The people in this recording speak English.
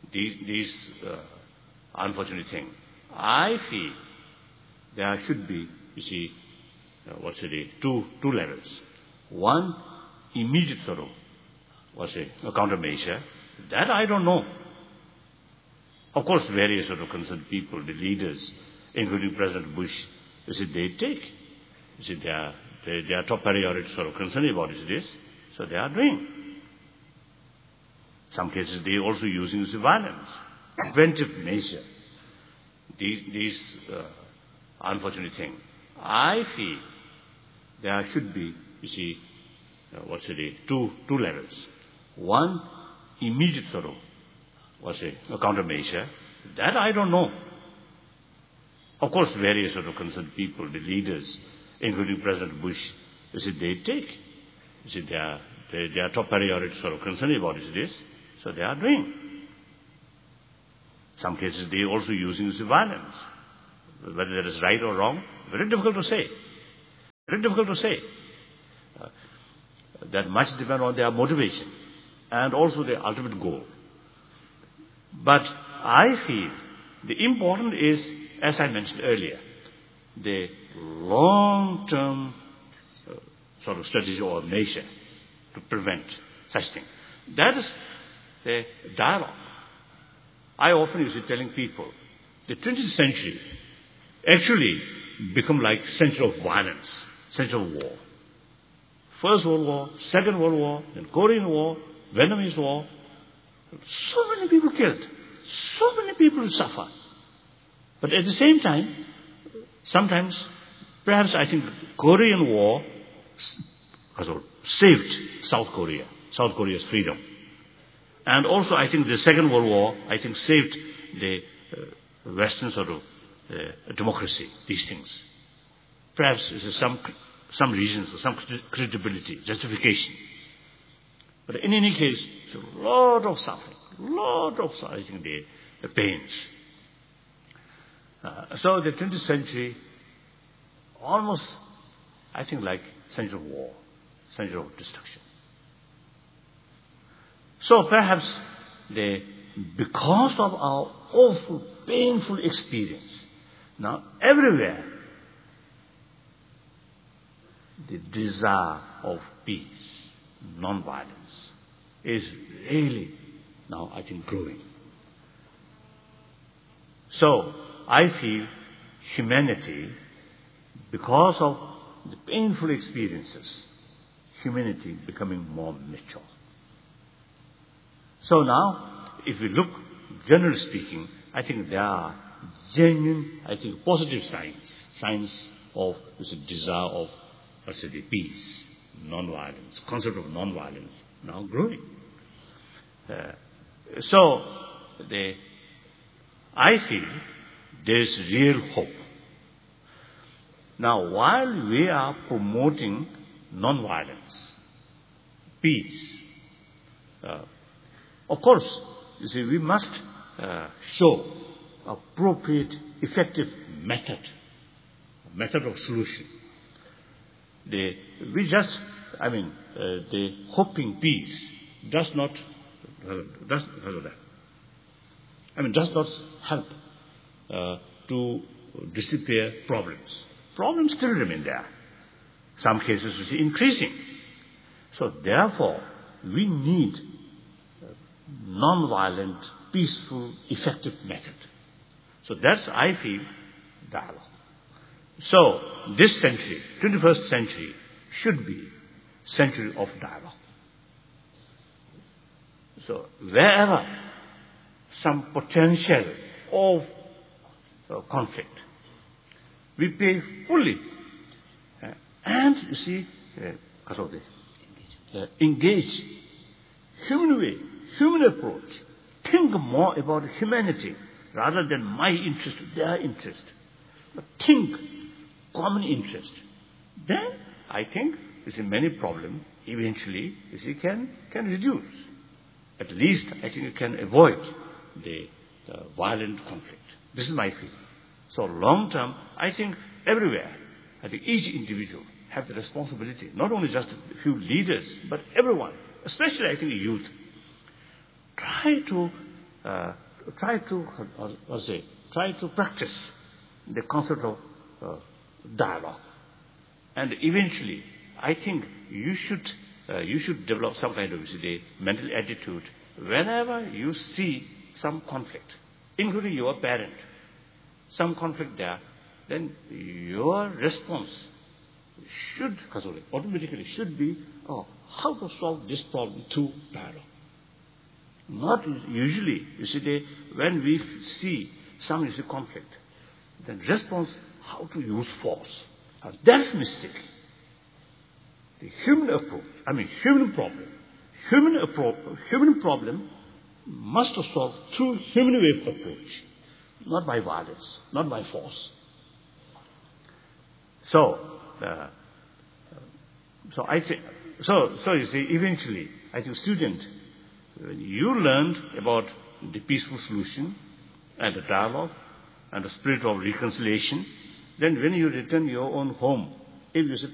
these unfortunate thing. I feel there should be, you see, two levels. One, immediate sort of, a countermeasure. That I don't know. Of course, various sort of concerned people, the leaders, including President Bush, you see, they take. You see, their top priority sort of concern about is this, so they are doing. Some cases they also using violence, preventive measure. These unfortunate thing. I feel there should be, you see, two levels. One, immediate sort of, a countermeasure. That I don't know. Of course, various sort of concerned people, the leaders, including President Bush, you see, they take. You see, their top priority sort of concern about is this, so they are doing. Some cases they also using violence. Whether that is right or wrong, very difficult to say. Very difficult to say. That much depends on their motivation and also their ultimate goal. But I feel the important is, as I mentioned earlier, the long-term sort of strategy or measure to prevent such thing. That is the dialogue. I often used to telling people, the 20th century actually become like century of violence, century of war. First World War, Second World War, then Korean War, Vietnamese War. So many people killed. So many people suffer. But at the same time, sometimes, perhaps I think Korean War saved South Korea, South Korea's freedom. And also I think the Second World War, I think saved the Western sort of democracy, these things. Perhaps there's some reasons, some credibility, justification. But in any case, it's a lot of suffering, I think, the pains. So the 20th century, almost, I think, like century of war, century of destruction. So perhaps because of our awful, painful experience, now everywhere, the desire of peace, non-violence, is really now, I think, growing. So I feel humanity, because of the painful experiences, humanity becoming more mature. So now, if we look, generally speaking, I think there are genuine, I think, positive signs of this desire of, let's say, the peace, non-violence, concept of non-violence now growing. So I feel there is real hope. Now, while we are promoting non-violence, peace, of course, you see, we must show appropriate, effective method of solution. The hoping peace does not help to disappear problems. Problems still remain there. Some cases you see increasing. So therefore, we need non-violent, peaceful, effective method. So that's, I feel, dialogue. So this century, 21st century, should be century of dialogue. So wherever some potential of conflict, we pay fully and, you see, engage human way, human approach, think more about humanity rather than my interest, their interest. But think common interest. Then I think, you see, many problems eventually, you see, can reduce. At least I think it can avoid the violent conflict. This is my feeling. So long term, I think everywhere, I think each individual have the responsibility, not only just a few leaders, but everyone, especially I think youth, try to try to practice the concept of dialogue. And eventually, I think you should develop some kind of mental attitude whenever you see some conflict, including your parent, some conflict there, then your response automatically should be, how to solve this problem through dialogue. Not usually, when we see some conflict, then response, how to use force. That's mistake. The human problem must be solved through human way of approach, not by violence, not by force. So eventually, I think student, when you learned about the peaceful solution and the dialogue and the spirit of reconciliation, then when you return your own home, if you